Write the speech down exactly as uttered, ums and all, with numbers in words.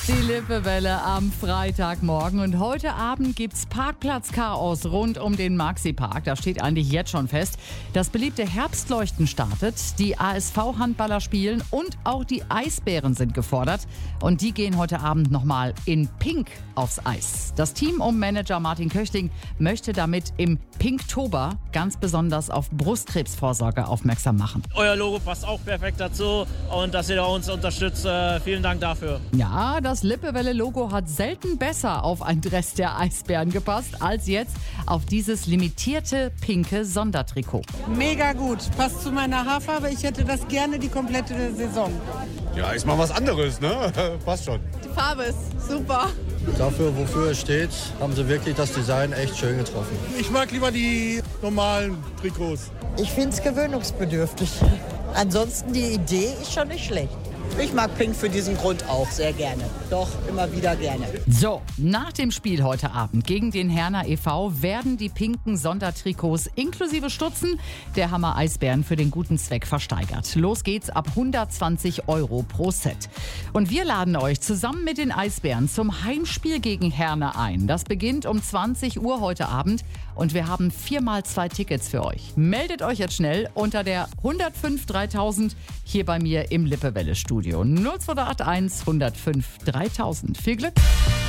Die Lippewelle am Freitagmorgen und heute Abend gibt's Parkplatzchaos rund um den Maxi-Park. Da steht eigentlich jetzt schon fest. Das beliebte Herbstleuchten startet, die A S V-Handballer spielen und auch die Eisbären sind gefordert. Und die gehen heute Abend nochmal in Pink aufs Eis. Das Team um Manager Martin Köchling möchte damit im Pinktober ganz besonders auf Brustkrebsvorsorge aufmerksam machen. Euer Logo passt auch perfekt dazu und dass ihr uns unterstützt, äh, vielen Dank dafür. Ja, das Lippewelle-Logo hat selten besser auf ein Dress der Eisbären gepasst, als jetzt auf dieses limitierte pinke Sondertrikot. Mega gut, passt zu meiner Haarfarbe. Ich hätte das gerne die komplette Saison. Ja, ist mal was anderes, ne? Passt schon. Die Farbe ist super. Dafür, wofür es steht, haben sie wirklich das Design echt schön getroffen. Ich mag lieber die normalen Trikots. Ich finde es gewöhnungsbedürftig. Ansonsten die Idee ist schon nicht schlecht. Ich mag Pink für diesen Grund auch sehr gerne. Doch, immer wieder gerne. So, nach dem Spiel heute Abend gegen den Herner e V werden die pinken Sondertrikots inklusive Stutzen der Hammer Eisbären für den guten Zweck versteigert. Los geht's ab hundertzwanzig Euro pro Set. Und wir laden euch zusammen mit den Eisbären zum Heimspiel gegen Herner ein. Das beginnt um zwanzig Uhr heute Abend und wir haben viermal zwei Tickets für euch. Meldet euch jetzt schnell unter der hundertfünf dreitausend hier bei mir im Lippewelle-Studio. null zwei acht eins hundertfünf dreitausend. Viel Glück!